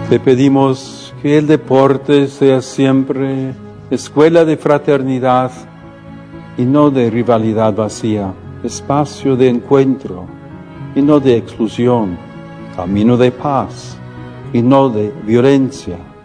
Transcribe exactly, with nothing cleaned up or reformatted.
Te pedimos que el deporte sea siempre escuela de fraternidad y no de rivalidad vacía, espacio de encuentro y no de exclusión, camino de paz y no de violencia.